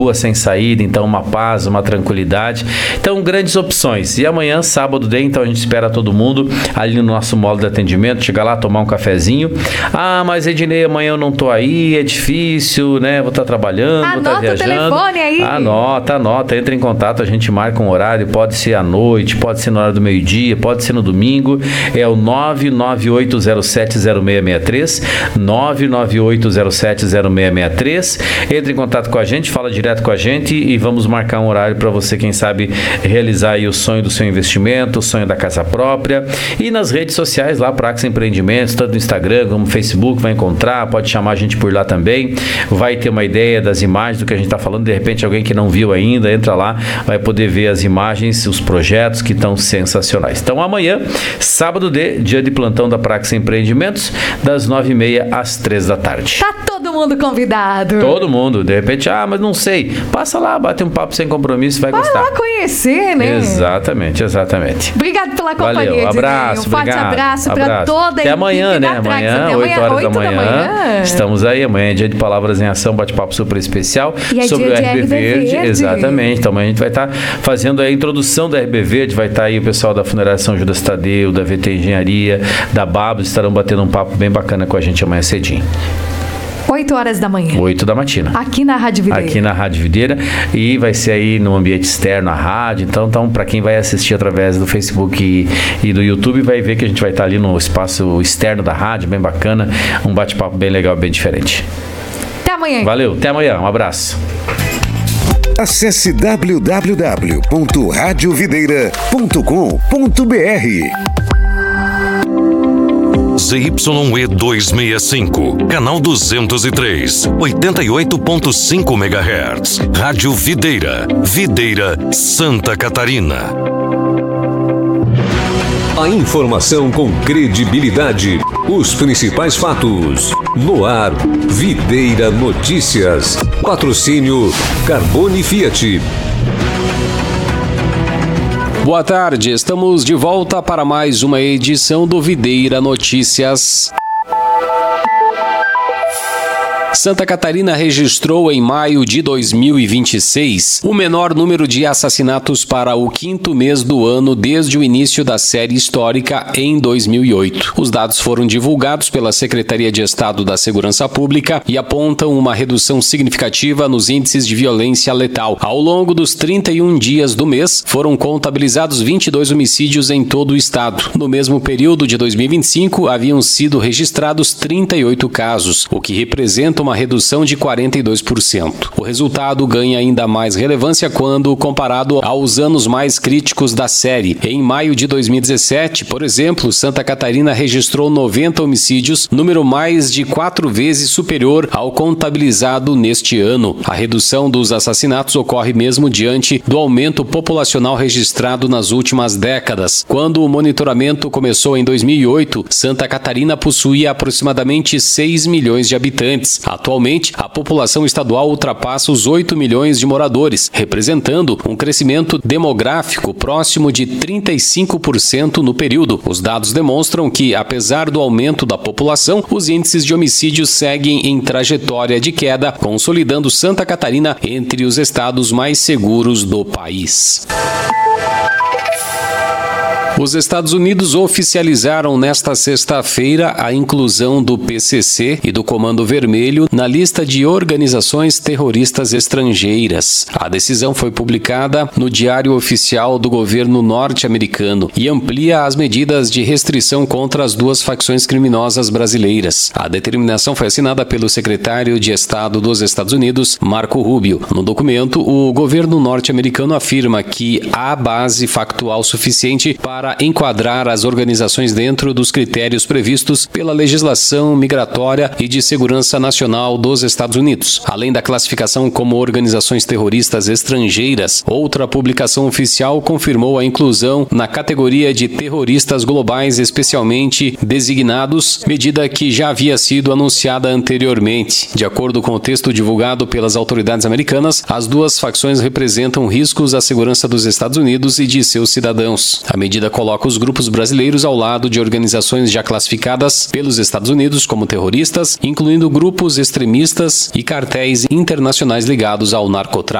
rua sem saída, então uma paz, uma tranquilidade. Então, grandes opções. E amanhã, sábado, então a gente espera todo mundo ali no nosso módulo de atendimento, chegar lá, tomar um cafezinho. Ah, mas Ednei, amanhã eu não tô aí, é difícil, né? Vou estar trabalhando, vou estar viajando. Anota o telefone aí. Anota, entra em contato, a gente marca um horário, pode ser à noite, pode ser na hora do meio-dia, pode ser no domingo. É o 998070663, 998070663. Entre em contato com a gente, fala direto com a gente e vamos marcar um horário para você, quem sabe, realizar aí o sonho do seu investimento, o sonho da casa própria. E nas redes sociais lá, Prax Empreendimentos, tanto no Instagram como no Facebook, vai encontrar, pode chamar a gente por lá também, vai ter uma ideia das imagens do que a gente está falando. De repente alguém que não viu ainda, entra lá, vai poder ver as imagens, os projetos que estão sensacionais. Então amanhã, sábado, dia de plantão da Prax Empreendimentos, das 9h30 às 3 da tarde. Tá todo mundo convidado. Todo mundo, de repente, mas não sei, passa lá, bate um papo sem compromisso, vai gostar. Vai lá conhecer, né? Exatamente. Obrigado pela companhia. Valeu, abraço, um forte abraço para toda a equipe. Até amanhã, né? Amanhã, 8 horas da manhã. Estamos aí, amanhã é dia de Palavras em Ação, bate-papo super especial sobre o RB Verde. Exatamente, então amanhã a gente vai estar fazendo a introdução do RB Verde, vai estar aí o pessoal da Funerária São Judas Tadeu, da VT Engenharia, da Babos, estarão batendo um papo bem bacana com a gente amanhã cedinho. 8 horas da manhã. 8 da matina. Aqui na Rádio Videira. Aqui na Rádio Videira. E vai ser aí no ambiente externo, a rádio. Então para quem vai assistir através do Facebook e do YouTube, vai ver que a gente vai estar ali no espaço externo da rádio, bem bacana. Um bate-papo bem legal, bem diferente. Até amanhã. Valeu, até amanhã. Um abraço. Acesse www.radiovideira.com.br. ZYE 265, canal 203, 88.5 MHz. Rádio Videira, Videira, Santa Catarina. A informação com credibilidade, os principais fatos. No ar, Videira Notícias. Patrocínio Carbone Fiat. Boa tarde, estamos de volta para mais uma edição do Videira Notícias. Santa Catarina registrou em maio de 2026 o menor número de assassinatos para o quinto mês do ano desde o início da série histórica em 2008. Os dados foram divulgados pela Secretaria de Estado da Segurança Pública e apontam uma redução significativa nos índices de violência letal. Ao longo dos 31 dias do mês, foram contabilizados 22 homicídios em todo o estado. No mesmo período de 2025, haviam sido registrados 38 casos, o que representa uma redução de 42%. O resultado ganha ainda mais relevância quando comparado aos anos mais críticos da série. Em maio de 2017, por exemplo, Santa Catarina registrou 90 homicídios, número mais de 4 vezes superior ao contabilizado neste ano. A redução dos assassinatos ocorre mesmo diante do aumento populacional registrado nas últimas décadas. Quando o monitoramento começou em 2008, Santa Catarina possuía aproximadamente 6 milhões de habitantes. Atualmente, a população estadual ultrapassa os 8 milhões de moradores, representando um crescimento demográfico próximo de 35% no período. Os dados demonstram que, apesar do aumento da população, os índices de homicídios seguem em trajetória de queda, consolidando Santa Catarina entre os estados mais seguros do país. Os Estados Unidos oficializaram nesta sexta-feira a inclusão do PCC e do Comando Vermelho na lista de organizações terroristas estrangeiras. A decisão foi publicada no Diário Oficial do Governo norte-americano e amplia as medidas de restrição contra as duas facções criminosas brasileiras. A determinação foi assinada pelo secretário de Estado dos Estados Unidos, Marco Rubio. No documento, o governo norte-americano afirma que há base factual suficiente para enquadrar as organizações dentro dos critérios previstos pela legislação migratória e de segurança nacional dos Estados Unidos. Além da classificação como organizações terroristas estrangeiras, outra publicação oficial confirmou a inclusão na categoria de terroristas globais especialmente designados, medida que já havia sido anunciada anteriormente. De acordo com o texto divulgado pelas autoridades americanas, as duas facções representam riscos à segurança dos Estados Unidos e de seus cidadãos. A medida coloca os grupos brasileiros ao lado de organizações já classificadas pelos Estados Unidos como terroristas, incluindo grupos extremistas e cartéis internacionais ligados ao narcotráfico.